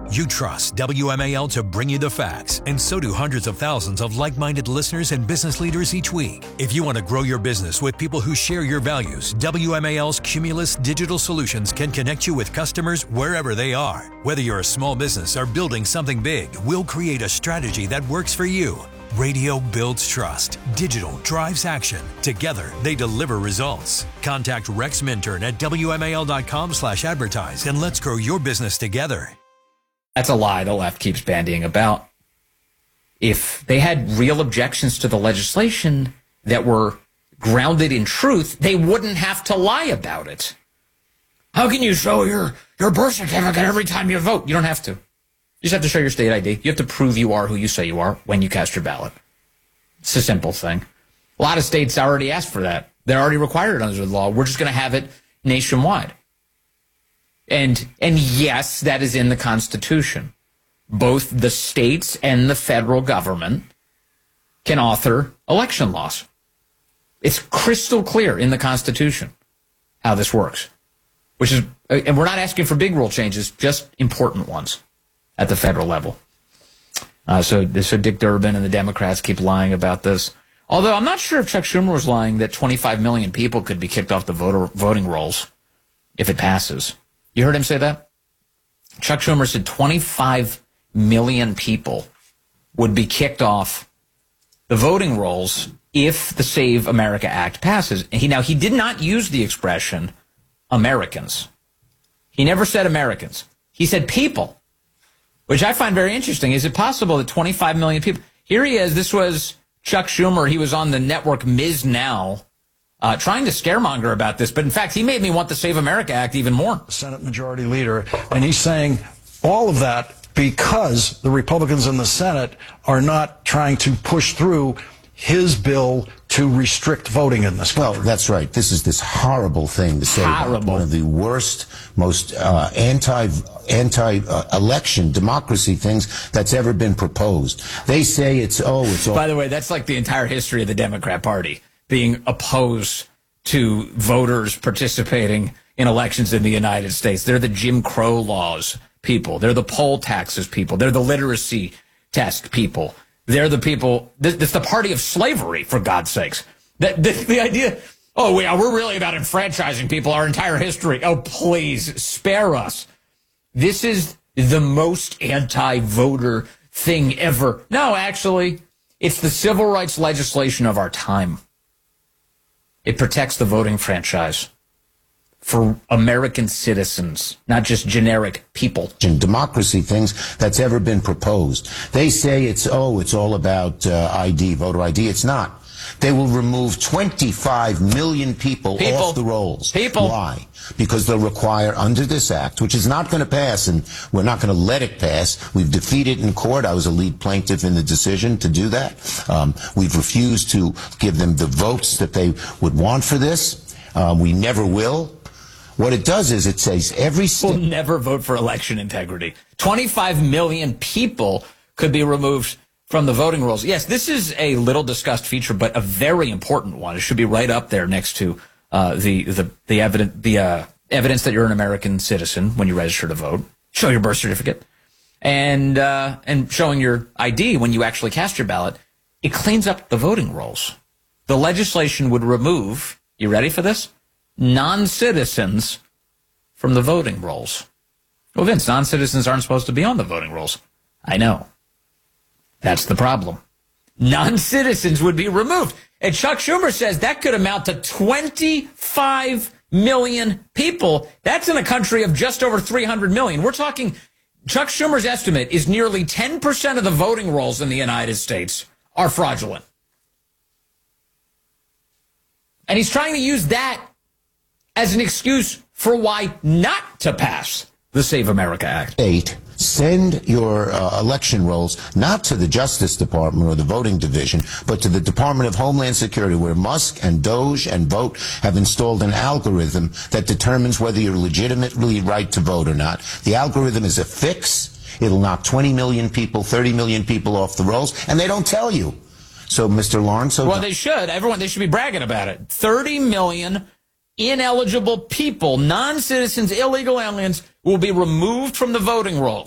You trust WMAL to bring you the facts, and so do hundreds of thousands of like-minded listeners and business leaders each week. If you want to grow your business with people who share your values, WMAL's Cumulus Digital Solutions can connect you with customers wherever they are. Whether you're a small business or building something big, we'll create a strategy that works for you. Radio builds trust. Digital drives action. Together, they deliver results. Contact Rex Minturn at WMAL.com/advertise and let's grow your business together. That's a lie the left keeps bandying about. If they had real objections to the legislation that were grounded in truth, they wouldn't have to lie about it. How can you show your birth certificate every time you vote? You don't have to. You just have to show your state ID. You have to prove you are who you say you are when you cast your ballot. It's a simple thing. A lot of states already asked for that. They're already required under the law. We're just going to have it nationwide. And yes, that is in the Constitution. Both the states and the federal government can author election laws. It's crystal clear in the Constitution how this works. Which is, and we're not asking for big rule changes, just important ones at the federal level. So Dick Durbin and the Democrats keep lying about this. Although I'm not sure if Chuck Schumer was lying that 25 million people could be kicked off the voting rolls if it passes. You heard him say that? Chuck Schumer said 25 million people would be kicked off the voting rolls if the Save America Act passes. He did not use the expression Americans. He never said Americans. He said people, which I find very interesting. Is it possible that 25 million people... Here he is. This was Chuck Schumer. He was on the network Ms. Now, trying to scaremonger about this, but in fact, he made me want the Save America Act even more. Senate Majority Leader, and he's saying all of that because the Republicans in the Senate are not trying to push through his bill to restrict voting in this country. Well, that's right. This is this horrible thing to say. One of the worst, most anti-election democracy things that's ever been proposed. They say it's all. By the way, that's like the entire history of the Democrat Party, being opposed to voters participating in elections in the United States. They're the Jim Crow laws people. They're the poll taxes people. They're the literacy test people. They're the people. It's the party of slavery, for God's sakes. The idea, we're really about enfranchising people our entire history. Oh, please, spare us. This is the most anti-voter thing ever. No, actually, it's the civil rights legislation of our time. It protects the voting franchise for American citizens, not just generic people. Democracy things that's ever been proposed. They say it's all about ID, voter ID. It's not. They will remove 25 million people off the rolls. Why? Because they'll require, under this act, which is not going to pass, and we're not going to let it pass. We've defeated in court. I was a lead plaintiff in the decision to do that. We've refused to give them the votes that they would want for this. We never will. What it does is it says every state will never vote for election integrity. 25 million people could be removed from the voting rolls. Yes, this is a little discussed feature, but a very important one. It should be right up there next to the evidence that you're an American citizen when you register to vote. Show your birth certificate, and showing your ID when you actually cast your ballot. It cleans up the voting rolls. The legislation would remove, you ready for this? Non-citizens from the voting rolls. Well, Vince, non-citizens aren't supposed to be on the voting rolls. I know. That's the problem. Non-citizens would be removed. And Chuck Schumer says that could amount to 25 million people. That's in a country of just over 300 million. We're talking, Chuck Schumer's estimate is nearly 10% of the voting rolls in the United States are fraudulent. And he's trying to use that as an excuse for why not to pass the Save America Act. Send your election rolls not to the Justice Department or the voting division, but to the Department of Homeland Security, where Musk and Doge and Vote have installed an algorithm that determines whether you're legitimately right to vote or not. The algorithm is a fix. It'll knock 20 million people, 30 million people off the rolls, and they don't tell you. So, Mr. Lawrence... Well, they should. They should be bragging about it. 30 million ineligible people, non-citizens, illegal aliens, will be removed from the voting rolls.